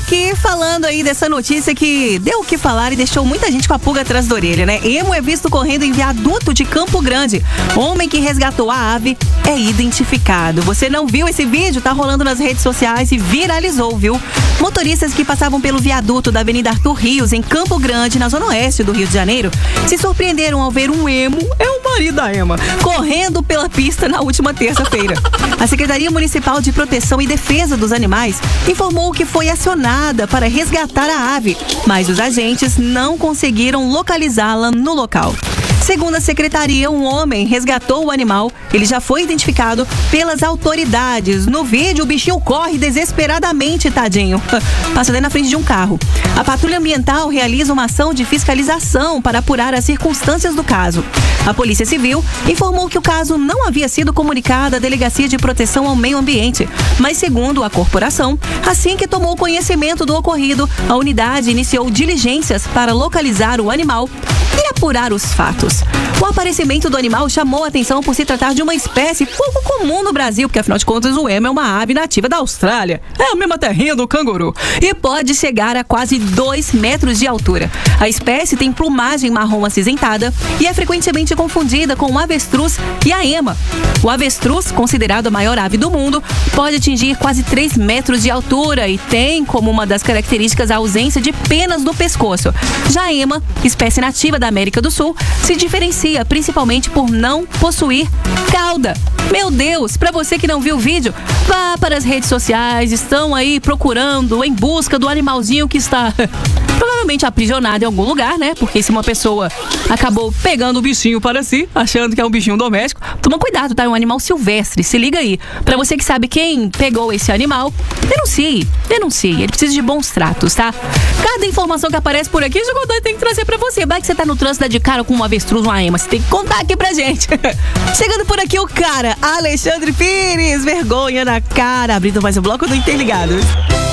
aqui falando aí dessa notícia que deu o que falar e deixou muita gente com a pulga atrás da orelha, né? Emo é visto correndo em viaduto de Campo Grande. Homem que resgatou a ave é identificado. Você não viu esse vídeo? Tá rolando nas redes sociais e viralizou, viu? Motoristas que passavam pelo viaduto da Avenida Arthur Rios, em Campo Grande, na zona oeste do Rio de Janeiro, se surpreenderam ao ver um emo, é o marido da Ema, correndo pela pista na última terça-feira. A Secretaria Municipal de Proteção e Defesa dos Animais informou que foi acionada para resgatar a ave, mas os agentes não conseguiram localizá-la no local. Segundo a secretaria, um homem resgatou o animal. Ele já foi identificado pelas autoridades. No vídeo, o bichinho corre desesperadamente, tadinho. Passa até na frente de um carro. A Patrulha Ambiental realiza uma ação de fiscalização para apurar as circunstâncias do caso. A Polícia Civil informou que o caso não havia sido comunicado à Delegacia de Proteção ao Meio Ambiente. Mas, segundo a corporação, assim que tomou conhecimento do ocorrido, a unidade iniciou diligências para localizar o animal e apurar os fatos. O aparecimento do animal chamou a atenção por se tratar de uma espécie pouco comum no Brasil, porque afinal de contas o emo é uma ave nativa da Austrália. É a mesma terrinha do canguru. E pode chegar a quase 2 metros de altura. A espécie tem plumagem marrom acinzentada e é frequentemente confundida com o avestruz e a ema. O avestruz, considerado a maior ave do mundo, pode atingir quase 3 metros de altura e tem como uma das características a ausência de penas no pescoço. Já a ema, espécie nativa da América do Sul, se diferencia principalmente por não possuir cauda. Meu Deus, pra você que não viu o vídeo, vá para as redes sociais, estão aí procurando, em busca do animalzinho que está provavelmente aprisionado em algum lugar, né? Porque se uma pessoa acabou pegando o bichinho para si, achando que é um bichinho doméstico, toma cuidado, tá? É um animal silvestre, se liga aí. Pra você que sabe quem pegou esse animal, denuncie. Ele precisa de bons tratos, tá? Cada informação que aparece por aqui, Jogador tem que trazer pra você. Vai que você tá no trânsito, dá de cara com um avestruz, uma ema, você tem que contar aqui pra gente. Chegando por aqui o cara, Alexandre Pires, vergonha na cara, abrindo mais um bloco do Interligados.